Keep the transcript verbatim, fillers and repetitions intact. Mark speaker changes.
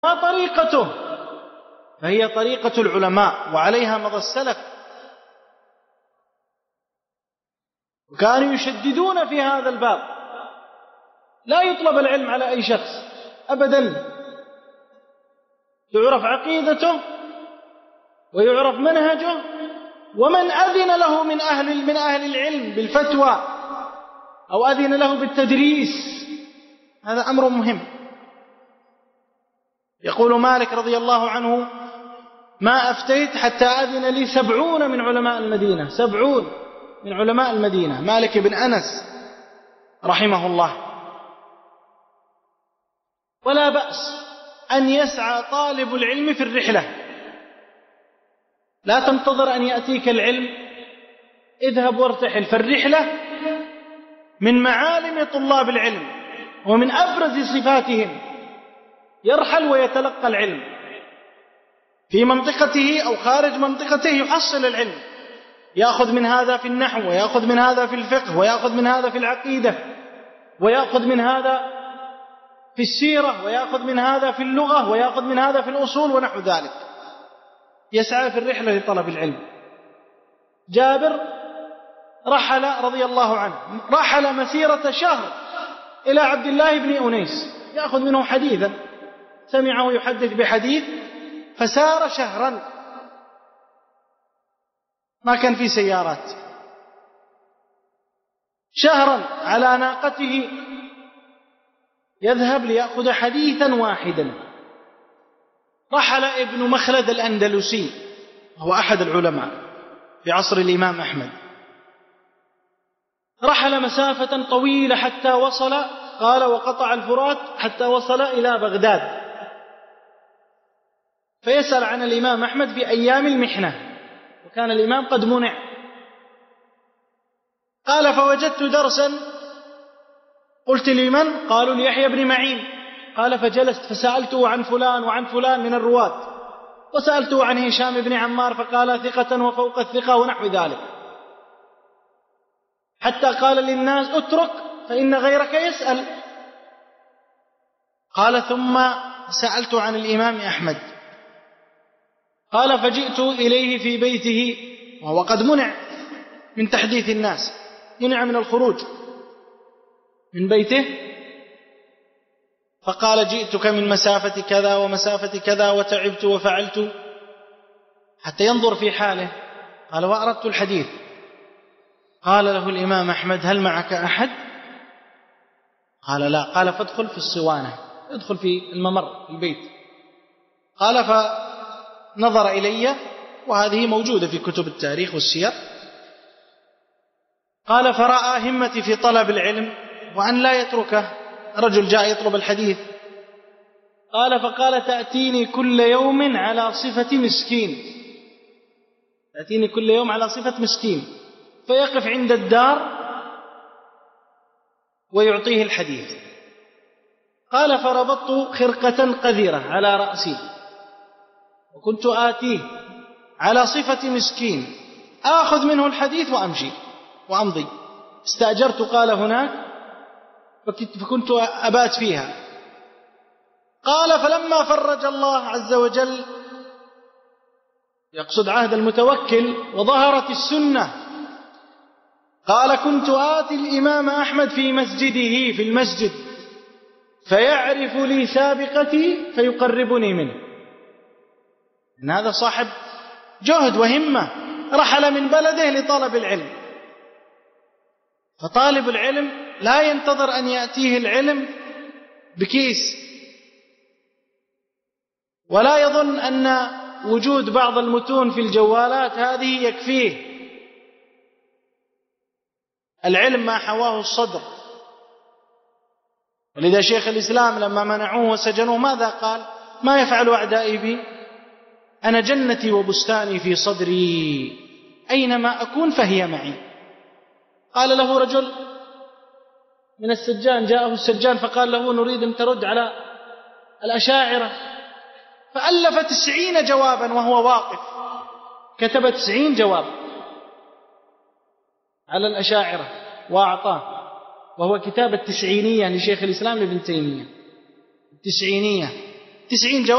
Speaker 1: ما طريقته، فهي طريقة العلماء وعليها مضى السلف، وكانوا يشددون في هذا الباب. لا يطلب العلم على أي شخص أبدا، تعرف عقيدته ويعرف منهجه، ومن أذن له من أهل من أهل العلم بالفتوى أو أذن له بالتدريس، هذا أمر مهم. يقول مالك رضي الله عنه: ما أفتيت حتى أذن لي سبعون من علماء المدينة، سبعون من علماء المدينة، مالك بن أنس رحمه الله. ولا بأس أن يسعى طالب العلم في الرحلة، لا تنتظر أن يأتيك العلم، اذهب وارتحل. فالرحلة من معالم طلاب العلم ومن أبرز صفاتهم، يرحل ويتلقى العلم في منطقته أو خارج منطقته، يحصل العلم، يأخذ من هذا في النحو، ويأخذ من هذا في الفقه، ويأخذ من هذا في العقيدة، ويأخذ من هذا في السيرة، ويأخذ من هذا في اللغة، ويأخذ من هذا في الأصول ونحو ذلك. يسعى في الرحلة لطلب العلم. جابر رحل رضي الله عنه، رحل مسيرة شهر إلى عبد الله بن أنيس يأخذ منه حديثا، سمعه يحدث بحديث، فسار شهرا، ما كان في سيارات، شهرا على ناقته يذهب ليأخذ حديثا واحدا. رحل ابن مخلد الأندلسي، هو أحد العلماء في عصر الإمام أحمد، رحل مسافة طويلة حتى وصل، قال وقطع الفرات حتى وصل إلى بغداد، فيسأل عن الإمام أحمد في أيام المحنة، وكان الإمام قد منع. قال فوجدت درسا، قلت لمن؟ قالوا ليحيى بن معين. قال فجلست فسألته عن فلان وعن فلان من الرواة، وسألته عن هشام بن عمار فقال ثقة وفوق الثقة ونحو ذلك، حتى قال للناس اترك فإن غيرك يسأل. قال ثم سألت عن الإمام أحمد، قال فجئت إليه في بيته وهو قد منع من تحديث الناس، منع من الخروج من بيته، فقال جئتك من مسافة كذا ومسافة كذا وتعبت وفعلت، حتى ينظر في حاله. قال وأردت الحديث. قال له الإمام أحمد هل معك أحد؟ قال لا. قال فادخل في الصوانة، ادخل في الممر في البيت. قال فنظر إلي، وهذه موجودة في كتب التاريخ والسير. قال فرأى همتي في طلب العلم وأن لا يتركه، رجل جاء يطلب الحديث. قال فقال تأتيني كل يوم على صفة مسكين، تأتيني كل يوم على صفة مسكين، فيقف عند الدار ويعطيه الحديث. قال فربطت خرقة قذرة على رأسي، وكنت آتيه على صفة مسكين، آخذ منه الحديث وأمشي وأمضي. استأجرت قال هناك، فكنت أبات فيها. قال فلما فرج الله عز وجل، يقصد عهد المتوكل، وظهرت السنة، قال كنت آتي الإمام أحمد في مسجده في المسجد فيعرف لي سابقتي فيقربني منه. إن هذا صاحب جهد وهمة، رحل من بلده لطلب العلم. فطالب العلم لا ينتظر أن يأتيه العلم بكيس، ولا يظن أن وجود بعض المتون في الجوالات هذه يكفيه. العلم ما حواه الصدر. ولذا شيخ الإسلام لما منعوه وسجنوه ماذا قال؟ ما يفعل أعدائي بي؟ أنا جنتي وبستاني في صدري، أينما أكون فهي معي. قال له رجل من السجان، جاءه السجان فقال له نريد أن ترد على الأشاعرة، فألف تسعين جوابا وهو واقف، كتب تسعين جواب على الأشاعرة وأعطاه، وهو كتاب التسعينية لشيخ الإسلام ابن تيمية. التسعينية تسعين